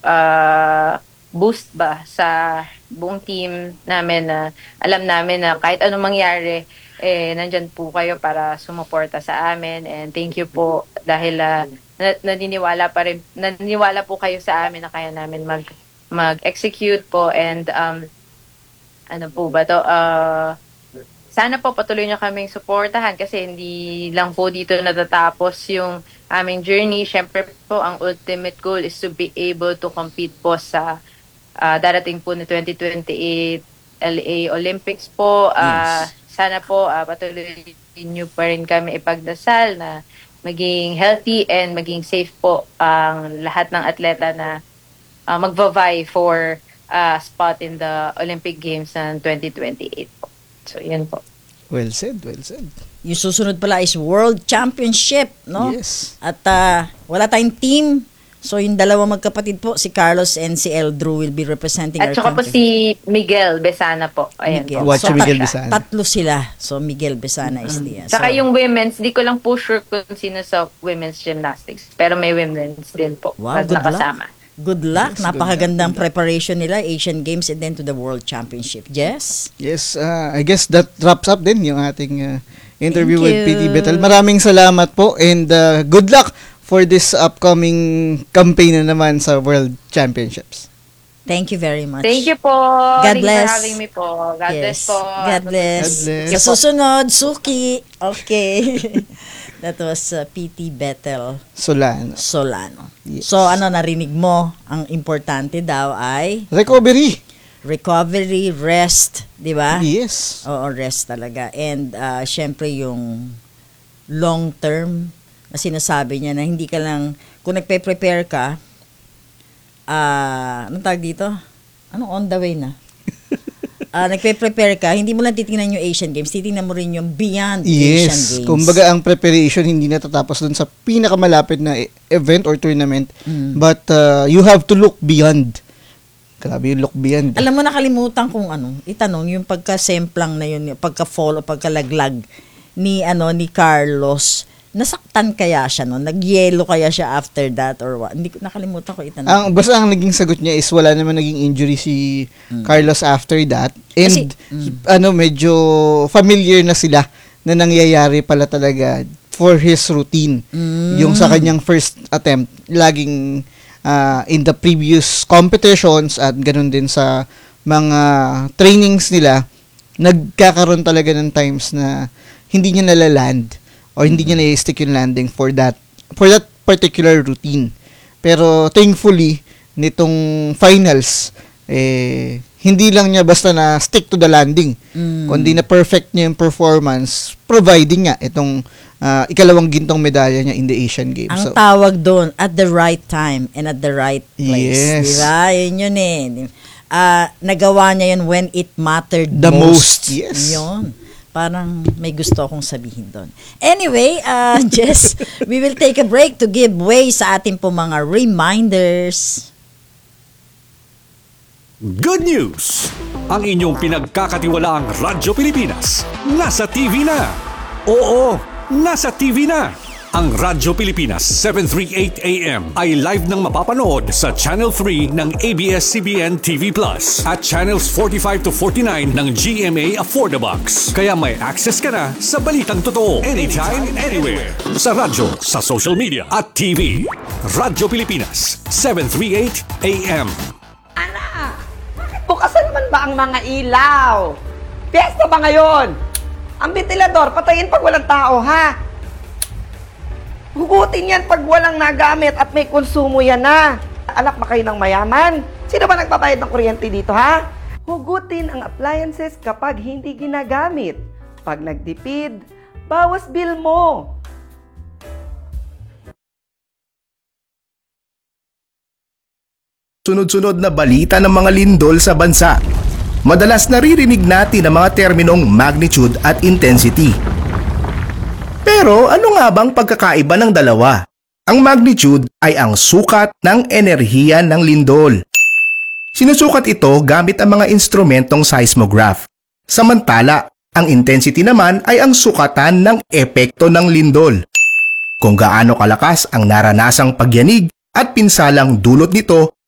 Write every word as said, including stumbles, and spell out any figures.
uh, boost ba sa buong team namin na alam namin na kahit anong mangyari, eh, nandyan po kayo para sumuporta sa amin. And thank you po dahil uh, naniniwala pa rin, naniniwala po kayo sa amin na kaya namin mag, mag-execute po. And um, ano po ba to? Uh, sana po patuloy nyo kaming suportahan kasi hindi lang po dito natatapos yung aming journey. Siyempre po, ang ultimate goal is to be able to compete po sa Uh, darating po na twenty twenty-eight L A Olympics po. Uh, yes. Sana po uh, patuloy niyo pa rin kami ipagdasal na maging healthy and maging safe po ang lahat ng atleta na uh, magva-vie for uh, spot in the Olympic Games ng twenty twenty-eight po. So, yan po. Well said, well said. Yung susunod pala is World Championship, no? Yes. At uh, wala tayong team. So, yung dalawang magkapatid po, si Carlos and si Eldrew will be representing At our saka po country. si Miguel Besana po. Ayan Miguel. po. Watch So, Miguel tat- Besana. Tatlo sila. So, Miguel Besana is the... Uh, Saka so, yung women's, di ko lang po sure kung sino sa women's gymnastics. Pero may women's din po. Wow, Mas good nakasama. luck. Good luck. Yes, Napakagandang good luck. preparation nila, Asian Games and then to the World Championship. Yes? Yes, uh, I guess that wraps up din yung ating uh, interview Thank with P T you. Betel. Maraming salamat po and uh, good luck for this upcoming campaign na naman sa World Championships. Thank you very much. Thank you po. God Thank bless. you for having me po. God Yes. bless po. God bless. God bless. Sa susunod, Suki. Okay. That was uh, P T Betel Solano. Solano. Yes. So, ano, narinig mo, ang importante daw ay Recovery. recovery, rest, di ba? Yes. Oo, rest talaga. And, uh, syempre, yung long term na sinasabi niya na hindi ka lang, kung nagpe-prepare ka, ah, uh, anong tawag dito? Ano, on the way na? Uh, nagpe-prepare ka, hindi mo lang titingnan yung Asian Games, titingnan mo rin yung beyond Asian Yes. Games. Kumbaga, ang preparation hindi natatapos dun sa pinakamalapit na e- event or tournament. Mm. But uh, you have to look beyond. Grabe yung look beyond. Alam mo, nakalimutan kung ano, itanong, yung pagka-semplang na yun, yung pagka-fall o pagkalaglag ni, ano, ni Carlos, nasaktan kaya siya no? Nag-yellow kaya siya after that or what? Hindi ko nakalimutan ko itanong. Ang basta ang naging sagot niya is wala naman naging injury si mm. Carlos after that. And Kasi, mm. ano medyo familiar na sila na nangyayari pala talaga for his routine. Mm. Yung sa kanyang first attempt, laging uh, in the previous competitions at ganun din sa mga trainings nila, nagkakaroon talaga ng times na hindi niya nalaland o hindi niya na-stick yung landing for that for that particular routine. Pero thankfully, nitong finals, eh, hindi lang niya basta na stick to the landing, Mm. kundi na perfect niya yung performance, providing nga itong uh, ikalawang gintong medalya niya in the Asian Games. Ang So, tawag doon, at the right time and at the right place. Yes. Diba? Yun yun eh. Uh, nagawa niya yun when it mattered The most, yes. Yun. Parang may gusto akong sabihin doon. Anyway, uh, Jess, we will take a break to give way sa ating po mga reminders. Good news! Ang inyong pinagkakatiwalaang Radyo Pilipinas nasa T V na. Oo, nasa T V na. Ang Radyo Pilipinas seven thirty-eight A M ay live nang mapapanood sa Channel three ng A B S C B N T V Plus at Channels forty-five to forty-nine ng G M A Affordabox. Kaya may access ka na sa balitang totoo anytime, anywhere. Sa radyo, sa social media at T V. Radyo Pilipinas seven thirty-eight A M. Anak, bakit bukasan naman ba ang mga ilaw? Piyesta ba ngayon? Ang ventilador, patayin pag walang tao, ha? Hugutin yan pag walang nagamit at may konsumo yan na. Anak ba kayo ng mayaman? Sino ba nagpapayad ng kuryente dito, ha? Hugutin ang appliances kapag hindi ginagamit. Pag nagtipid, bawas bill mo. Sunod-sunod na balita ng mga lindol sa bansa. Madalas naririnig natin ang mga terminong magnitude at intensity. Pero ano nga bang pagkakaiba ng dalawa? Ang magnitude ay ang sukat ng enerhiya ng lindol. Sinusukat ito gamit ang mga instrumentong seismograph. Samantala, ang intensity naman ay ang sukatan ng epekto ng lindol. Kung gaano kalakas ang naranasang pagyanig at pinsalang dulot nito